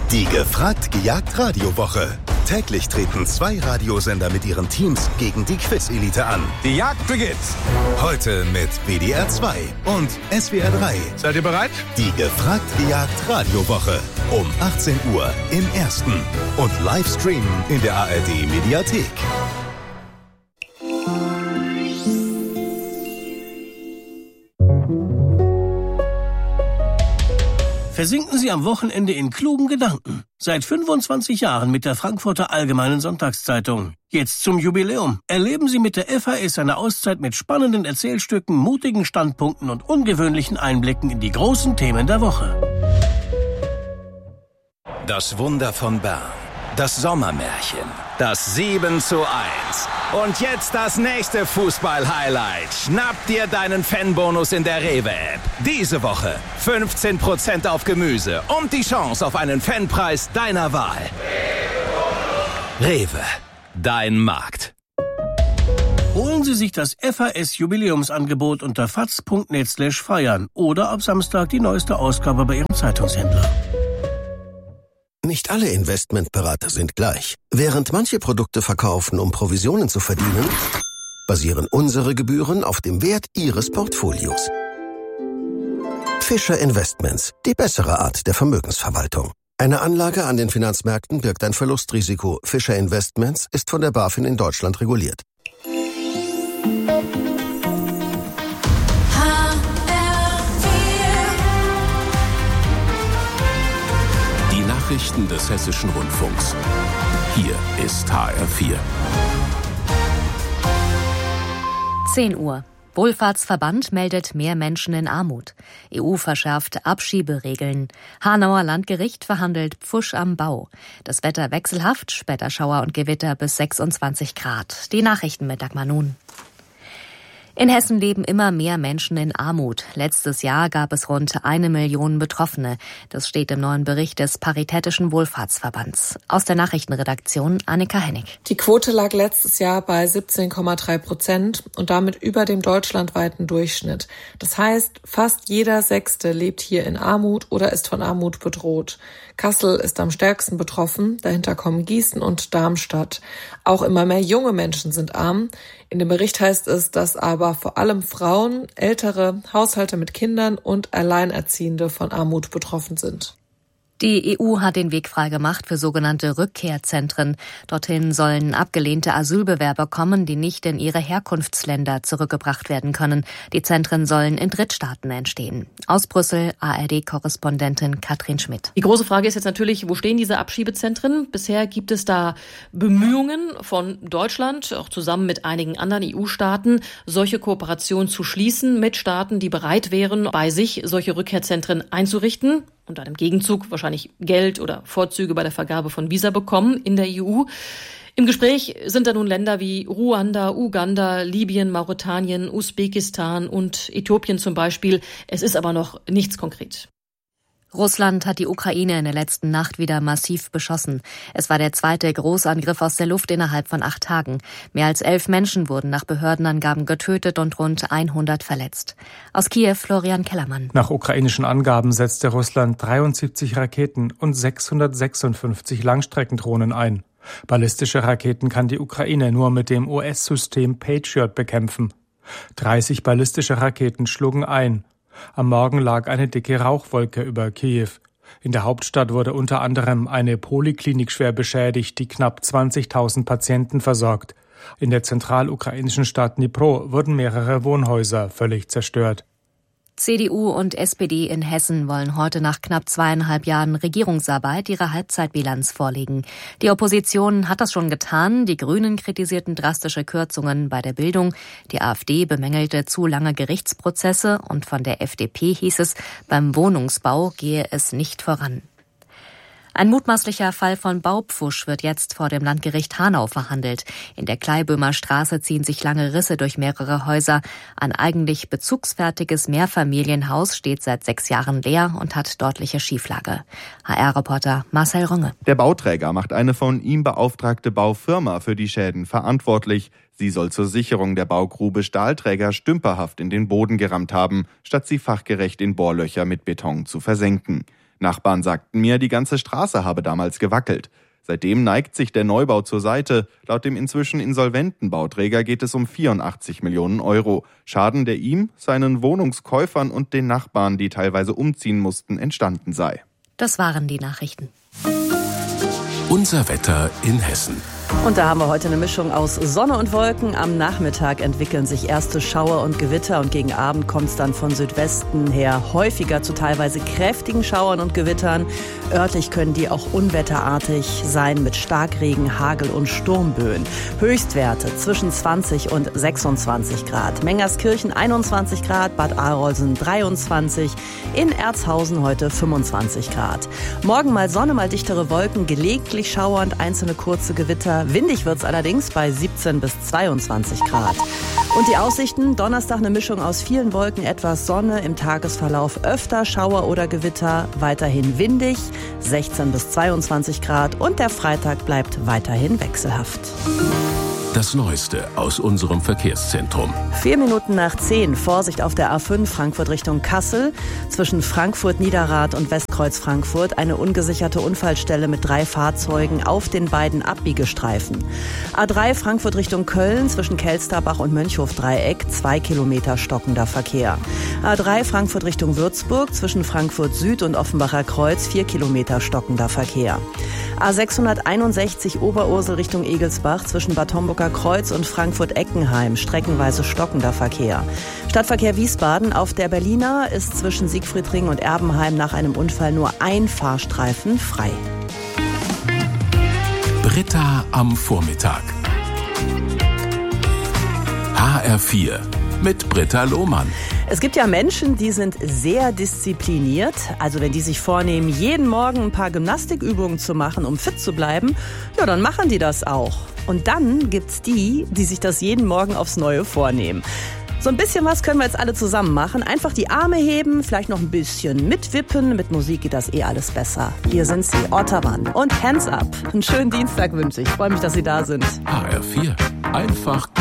Die Gefragt-Gejagt-Radiowoche. Täglich treten 2 Radiosender mit ihren Teams gegen die Quiz-Elite an. Die Jagd beginnt. Heute mit WDR 2 und SWR 3. Seid ihr bereit? Die Gefragt-Gejagt-Radiowoche. Um 18 Uhr im Ersten. Und Livestreamen in der ARD-Mediathek. Versinken Sie am Wochenende in klugen Gedanken. Seit 25 Jahren mit der Frankfurter Allgemeinen Sonntagszeitung. Jetzt zum Jubiläum. Erleben Sie mit der FAS eine Auszeit mit spannenden Erzählstücken, mutigen Standpunkten und ungewöhnlichen Einblicken in die großen Themen der Woche. Das Wunder von Bern. Das Sommermärchen. Das 7:1. Und jetzt das nächste Fußball-Highlight. Schnapp dir deinen Fanbonus in der Rewe-App. Diese Woche 15% auf Gemüse und die Chance auf einen Fanpreis deiner Wahl. Rewe, dein Markt. Holen Sie sich das FAS-Jubiläumsangebot unter faz.net/feiern oder ab Samstag die neueste Ausgabe bei Ihrem Zeitungshändler. Nicht alle Investmentberater sind gleich. Während manche Produkte verkaufen, um Provisionen zu verdienen, basieren unsere Gebühren auf dem Wert Ihres Portfolios. Fischer Investments, die bessere Art der Vermögensverwaltung. Eine Anlage an den Finanzmärkten birgt ein Verlustrisiko. Fischer Investments ist von der BaFin in Deutschland reguliert. Nachrichten des Hessischen Rundfunks. Hier ist HR4. 10 Uhr. Wohlfahrtsverband meldet mehr Menschen in Armut. EU verschärft Abschieberegeln. Hanauer Landgericht verhandelt Pfusch am Bau. Das Wetter wechselhaft, später Schauer und Gewitter bis 26 Grad. Die Nachrichten mit Dagmar Nun. In Hessen leben immer mehr Menschen in Armut. Letztes Jahr gab es rund 1 Million Betroffene. Das steht im neuen Bericht des Paritätischen Wohlfahrtsverbands. Aus der Nachrichtenredaktion Annika Hennig. Die Quote lag letztes Jahr bei 17,3% und damit über dem deutschlandweiten Durchschnitt. Das heißt, fast jeder Sechste lebt hier in Armut oder ist von Armut bedroht. Kassel ist am stärksten betroffen, dahinter kommen Gießen und Darmstadt. Auch immer mehr junge Menschen sind arm. In dem Bericht heißt es, dass aber vor allem Frauen, ältere, Haushalte mit Kindern und Alleinerziehende von Armut betroffen sind. Die EU hat den Weg freigemacht für sogenannte Rückkehrzentren. Dorthin sollen abgelehnte Asylbewerber kommen, die nicht in ihre Herkunftsländer zurückgebracht werden können. Die Zentren sollen in Drittstaaten entstehen. Aus Brüssel, ARD-Korrespondentin Katrin Schmidt. Die große Frage ist jetzt natürlich, wo stehen diese Abschiebezentren? Bisher gibt es da Bemühungen von Deutschland, auch zusammen mit einigen anderen EU-Staaten, solche Kooperationen zu schließen mit Staaten, die bereit wären, bei sich solche Rückkehrzentren einzurichten. Und dann im Gegenzug wahrscheinlich Geld oder Vorzüge bei der Vergabe von Visa bekommen in der EU. Im Gespräch sind da nun Länder wie Ruanda, Uganda, Libyen, Mauretanien, Usbekistan und Äthiopien zum Beispiel. Es ist aber noch nichts konkret. Russland hat die Ukraine in der letzten Nacht wieder massiv beschossen. Es war der zweite Großangriff aus der Luft innerhalb von 8 Tagen. Mehr als 11 Menschen wurden nach Behördenangaben getötet und rund 100 verletzt. Aus Kiew Florian Kellermann. Nach ukrainischen Angaben setzte Russland 73 Raketen und 656 Langstreckendrohnen ein. Ballistische Raketen kann die Ukraine nur mit dem US-System Patriot bekämpfen. 30 ballistische Raketen schlugen ein. Am Morgen lag eine dicke Rauchwolke über Kiew. In der Hauptstadt wurde unter anderem eine Poliklinik schwer beschädigt, die knapp 20.000 Patienten versorgt. In der zentralukrainischen Stadt Dnipro wurden mehrere Wohnhäuser völlig zerstört. CDU und SPD in Hessen wollen heute nach knapp 2,5 Jahren Regierungsarbeit ihre Halbzeitbilanz vorlegen. Die Opposition hat das schon getan. Die Grünen kritisierten drastische Kürzungen bei der Bildung. Die AfD bemängelte zu lange Gerichtsprozesse und von der FDP hieß es, beim Wohnungsbau gehe es nicht voran. Ein mutmaßlicher Fall von Baupfusch wird jetzt vor dem Landgericht Hanau verhandelt. In der Kleiböhmer Straße ziehen sich lange Risse durch mehrere Häuser. Ein eigentlich bezugsfertiges Mehrfamilienhaus steht seit 6 Jahren leer und hat deutliche Schieflage. HR-Reporter Marcel Runge. Der Bauträger macht eine von ihm beauftragte Baufirma für die Schäden verantwortlich. Sie soll zur Sicherung der Baugrube Stahlträger stümperhaft in den Boden gerammt haben, statt sie fachgerecht in Bohrlöcher mit Beton zu versenken. Nachbarn sagten mir, die ganze Straße habe damals gewackelt. Seitdem neigt sich der Neubau zur Seite. Laut dem inzwischen insolventen Bauträger geht es um 84 Millionen Euro. Schaden, der ihm, seinen Wohnungskäufern und den Nachbarn, die teilweise umziehen mussten, entstanden sei. Das waren die Nachrichten. Unser Wetter in Hessen. Und da haben wir heute eine Mischung aus Sonne und Wolken. Am Nachmittag entwickeln sich erste Schauer und Gewitter und gegen Abend kommt es dann von Südwesten her häufiger zu teilweise kräftigen Schauern und Gewittern. Örtlich können die auch unwetterartig sein mit Starkregen, Hagel und Sturmböen. Höchstwerte zwischen 20 und 26 Grad. Mengerskirchen 21 Grad, Bad Arolsen 23, in Erzhausen heute 25 Grad. Morgen mal Sonne, mal dichtere Wolken, gelegentlich Schauer und einzelne kurze Gewitter. Windig wird's allerdings bei 17 bis 22 Grad. Und die Aussichten: Donnerstag eine Mischung aus vielen Wolken, etwas Sonne, im Tagesverlauf öfter Schauer oder Gewitter, weiterhin windig, 16 bis 22 Grad und der Freitag bleibt weiterhin wechselhaft. Das Neueste aus unserem Verkehrszentrum. 4 Minuten nach 10, Vorsicht auf der A5 Frankfurt Richtung Kassel. Zwischen Frankfurt-Niederrad und Westkreuz Frankfurt eine ungesicherte Unfallstelle mit 3 Fahrzeugen auf den beiden Abbiegestreifen. A3 Frankfurt Richtung Köln zwischen Kelsterbach und Mönchhof-Dreieck 2 Kilometer stockender Verkehr. A3 Frankfurt Richtung Würzburg zwischen Frankfurt Süd und Offenbacher Kreuz 4 Kilometer stockender Verkehr. A661 Oberursel Richtung Egelsbach zwischen Bad Homburger Kreuz und Frankfurt-Eckenheim streckenweise stockender Verkehr. Stadtverkehr Wiesbaden auf der Berliner ist zwischen Siegfriedring und Erbenheim nach einem Unfall nur ein Fahrstreifen frei. Britta am Vormittag. HR4 mit Britta Lohmann. Es gibt ja Menschen, die sind sehr diszipliniert. Also wenn die sich vornehmen, jeden Morgen ein paar Gymnastikübungen zu machen, um fit zu bleiben, ja, dann machen die das auch. Und dann gibt's die, die sich das jeden Morgen aufs Neue vornehmen. So ein bisschen was können wir jetzt alle zusammen machen. Einfach die Arme heben, vielleicht noch ein bisschen mitwippen. Mit Musik geht das alles besser. Hier sind sie, Ottermann und Hands Up. Einen schönen Dienstag wünsche ich. Freue mich, dass Sie da sind. HR4. Einfach